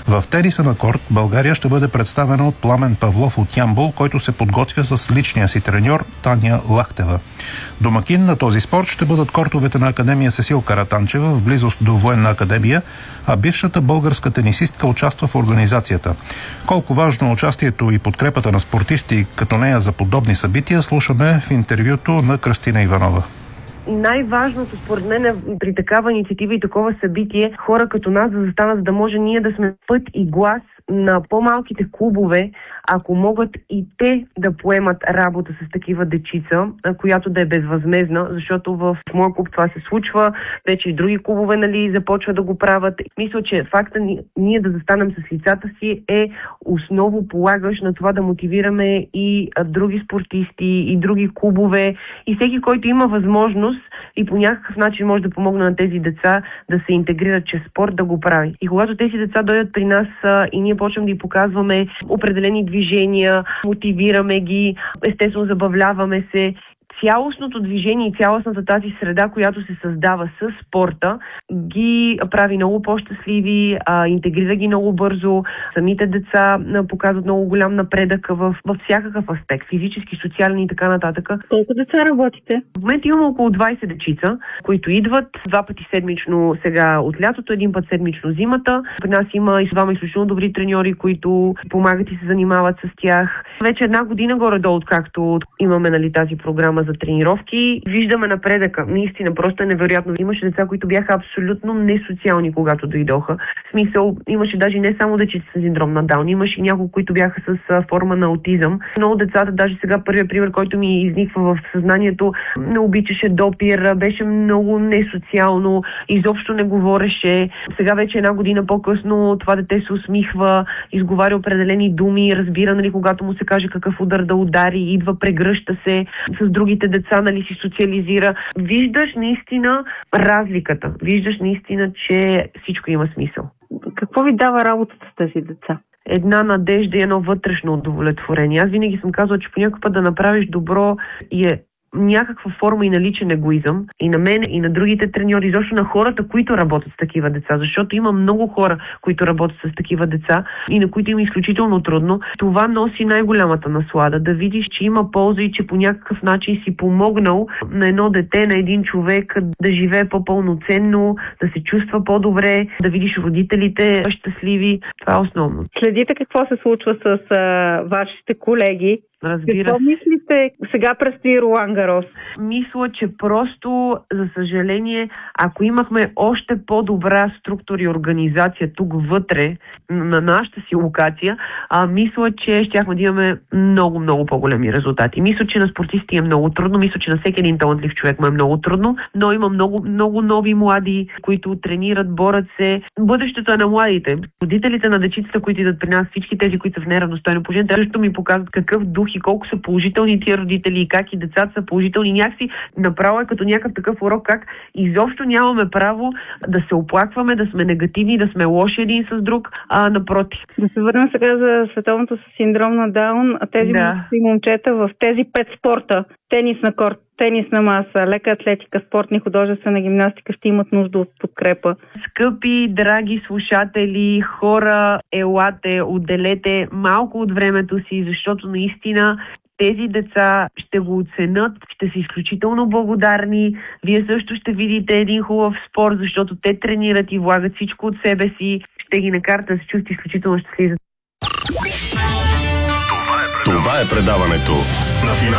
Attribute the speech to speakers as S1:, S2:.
S1: В тениса на корт България ще бъде представена от Пламен Павлов от Ямбол, който се подготвя с личния си треньор Таня Лахтева. Домакин на този спорт ще бъдат кортовете на Академия Сесил Каратанчева в близост до Военна академия, а бившата българска тенисистка участва в организацията. Колко важно участието и подкрепата на спортисти като нея за подобни събития, слушаме в интервюто на Кръстина Иванова.
S2: Най-важното според мен при такава инициатива и такова събитие хора като нас да застанат, за да може ние да сме път и глас на по-малките клубове, ако могат и те да поемат работа с такива дечица, която да е безвъзмезна, защото в моя клуб това се случва, вече и други клубове започват да го правят. Мисля, че факта ние да застанем с лицата си е основополагащ на това да мотивираме и други спортисти, и други клубове, и всеки, който има възможност и по някакъв начин може да помогне на тези деца да се интегрират чрез спорт, да го прави. И когато тези деца дойдат при нас и ние почваме да ги показваме определени движения, мотивираме ги, естествено забавляваме се, цялостното движение и цялостната тази среда, която се създава с спорта, ги прави много по-щастливи, интегрира ги много бързо. Самите деца показват много голям напредък във всякакъв аспект, физически, социален и така нататък.
S3: Колко деца работите?
S2: В момента имаме около 20 дечица, които идват 2 пъти седмично сега от лятото, 1 път седмично зимата. При нас има и двама изключително добри треньори, които помагат и се занимават с тях. Вече 1 година горе-долу, откакто имаме тази програма за тренировки, виждаме напредъка. Наистина, просто е невероятно. Имаше деца, които бяха абсолютно несоциални, когато дойдоха. В смисъл, имаше даже не само дечица с синдром на Даун, имаше и няколко, които бяха с форма на аутизъм. Много децата, даже сега първият пример, който ми изниква в съзнанието, не обичаше допир, беше много несоциално, изобщо не говореше. Сега вече 1 година по-късно това дете се усмихва, изговаря определени думи, разбира, когато му се каже какъв удар да удари, идва, прегръща се с другите деца, си социализира. Виждаш наистина разликата. Виждаш наистина, че всичко има смисъл.
S3: Какво ви дава работата с тези деца?
S2: Една надежда и едно вътрешно удовлетворение. Аз винаги съм казвала, че по някакъв път да направиш добро е някаква форма и на личен егоизъм и на мен, и на другите треньори, изобщо на хората, които работят с такива деца, защото има много хора, които работят с такива деца и на които им е изключително трудно. Това носи най-голямата наслада, да видиш, че има полза и че по някакъв начин си помогнал на едно дете, на един човек да живее по-пълноценно, да се чувства по-добре, да видиш родителите щастливи. Това е основно.
S3: Следите какво се случва с вашите колеги.
S2: Разбира се.
S3: Какво мислите? Сега предстои Ролан Гарос.
S2: Мисля, че просто, за съжаление, ако имахме още по-добра структура и организация тук вътре, на нашата си локация, мисля, че щяхме да имаме много, много по-големи резултати. Мисля, че на спортисти е много трудно, мисля, че на всеки един талантлив човек му е много трудно, но има много, много нови млади, които тренират, борят се. Бъдещето е на младите. Родителите на дечицата, които идат при нас, всички тези, които са в неравностойно положение, те също ми показват какъв дух и колко са положителни тия родители и как и децата са положителни. Някакси направо е като някакъв такъв урок, как изобщо нямаме право да се оплакваме, да сме негативни, да сме лоши един с друг, напротив.
S3: Да се върнем сега за световното с синдром на Даун. Тези момчета в тези 5 спорта, тенис на корт, тенис на маса, лека атлетика, спортни, художествена гимнастика, ще имат нужда от подкрепа.
S2: Скъпи, драги слушатели, хора, елате, отделете малко от времето си, защото наистина тези деца ще го оценят, ще са изключително благодарни. Вие също ще видите един хубав спорт, защото те тренират и влагат всичко от себе си. Ще ги накарат да се чувстват изключително щастливи.
S4: Това е предаването на